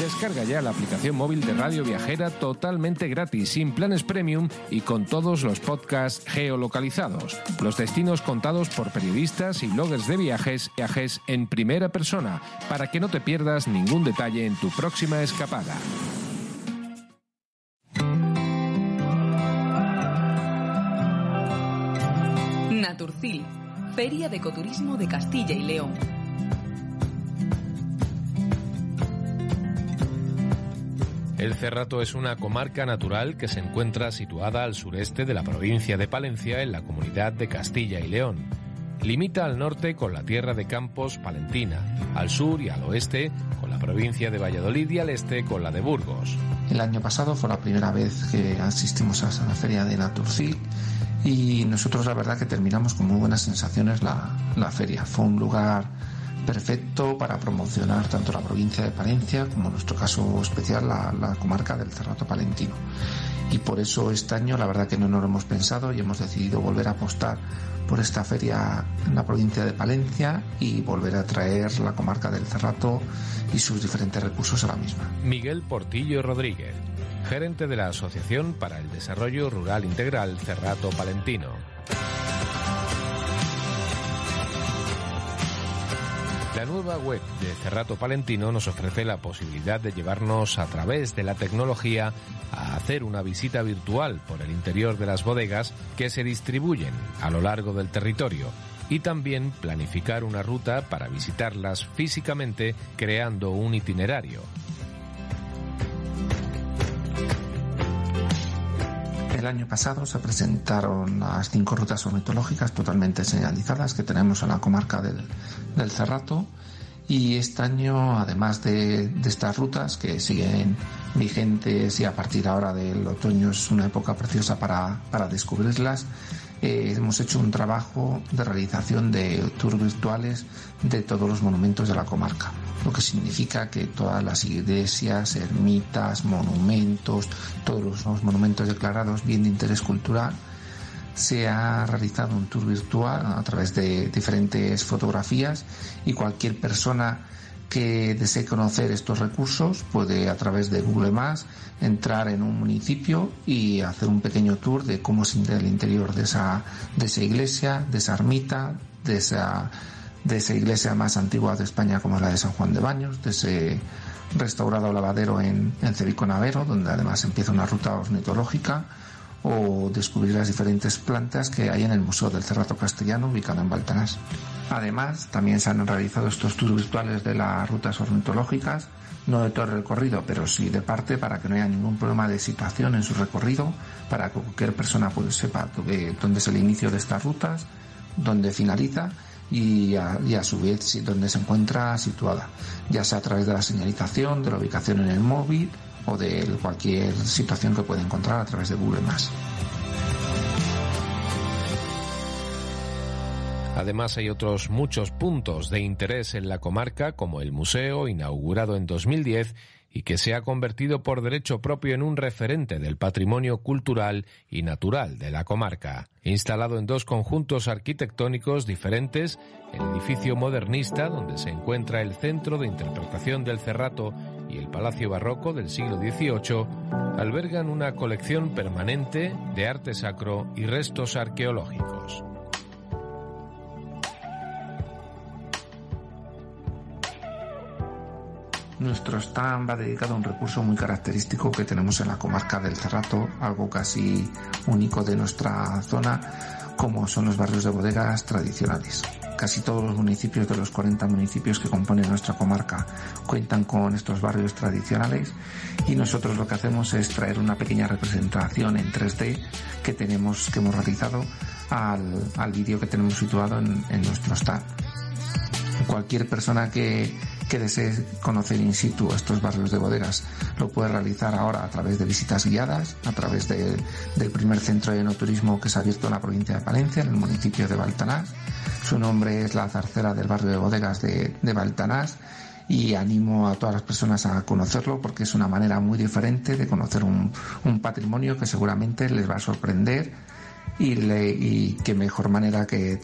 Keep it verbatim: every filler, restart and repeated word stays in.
Descarga ya la aplicación móvil de Radio Viajera totalmente gratis, sin planes premium y con todos los podcasts geolocalizados. Los destinos contados por periodistas y bloggers de viajes, viajes en primera persona, para que no te pierdas ningún detalle en tu próxima escapada. Naturcil, Feria de Ecoturismo de Castilla y León. El Cerrato es una comarca natural que se encuentra situada al sureste de la provincia de Palencia, en la comunidad de Castilla y León. Limita al norte con la tierra de Campos Palentina, al sur y al oeste con la provincia de Valladolid y al este con la de Burgos. El año pasado fue la primera vez que asistimos a la feria de Naturcil y nosotros la verdad que terminamos con muy buenas sensaciones la, la feria. Fue un lugar perfecto para promocionar tanto la provincia de Palencia como en nuestro caso especial la, la comarca del Cerrato Palentino. Y por eso este año la verdad que no nos lo hemos pensado y hemos decidido volver a apostar por esta feria en la provincia de Palencia y volver a traer la comarca del Cerrato y sus diferentes recursos a la misma. Miguel Portillo Rodríguez, gerente de la Asociación para el Desarrollo Rural Integral Cerrato Palentino. La nueva web de Cerrato Palentino nos ofrece la posibilidad de llevarnos a través de la tecnología a hacer una visita virtual por el interior de las bodegas que se distribuyen a lo largo del territorio y también planificar una ruta para visitarlas físicamente creando un itinerario. El año pasado se presentaron las cinco rutas ornitológicas totalmente señalizadas que tenemos en la comarca del, del Cerrato y este año, además de, de estas rutas que siguen vigentes y a partir ahora del otoño es una época preciosa para, para descubrirlas, eh, hemos hecho un trabajo de realización de tours virtuales de todos los monumentos de la comarca, lo que significa que todas las iglesias, ermitas, monumentos, todos los monumentos declarados bien de interés cultural, se ha realizado un tour virtual a través de diferentes fotografías y cualquier persona que desee conocer estos recursos puede a través de Google Maps entrar en un municipio y hacer un pequeño tour de cómo es el interior de esa, de esa iglesia, de esa ermita, de esa, de esa iglesia más antigua de España como es la de San Juan de Baños, de ese restaurado lavadero en, en Cevico-Navero, donde además empieza una ruta ornitológica, o descubrir las diferentes plantas que hay en el Museo del Cerrato Castellano ubicado en Baltanás. Además, también se han realizado estos tours virtuales de las rutas ornitológicas, no de todo el recorrido, pero sí de parte, para que no haya ningún problema de situación en su recorrido, para que cualquier persona pues, sepa dónde es el inicio de estas rutas, dónde finaliza y a, y a su vez dónde se encuentra situada, ya sea a través de la señalización, de la ubicación en el móvil o de cualquier situación que pueda encontrar a través de Google Maps. Además hay otros muchos puntos de interés en la comarca, como el museo, inaugurado en dos mil diez y que se ha convertido por derecho propio en un referente del patrimonio cultural y natural de la comarca. Instalado en dos conjuntos arquitectónicos diferentes, el edificio modernista, donde se encuentra el Centro de Interpretación del Cerrato, y el Palacio Barroco del siglo dieciocho, albergan una colección permanente de arte sacro y restos arqueológicos. Nuestro stand va dedicado a un recurso muy característico que tenemos en la comarca del Cerrato, algo casi único de nuestra zona, como son los barrios de bodegas tradicionales. Casi todos los municipios de los cuarenta municipios que componen nuestra comarca cuentan con estos barrios tradicionales y nosotros lo que hacemos es traer una pequeña representación en tres D que tenemos, que hemos realizado al, al vídeo que tenemos situado en, en nuestro stand. Cualquier persona que, que desee conocer in situ estos barrios de bodegas lo puede realizar ahora a través de visitas guiadas, a través de, del primer centro de enoturismo que se ha abierto en la provincia de Palencia, en el municipio de Baltanás. Su nombre es la Zarcera del barrio de bodegas de, de Baltanás y animo a todas las personas a conocerlo porque es una manera muy diferente de conocer un, un patrimonio que seguramente les va a sorprender y, le, y qué mejor manera que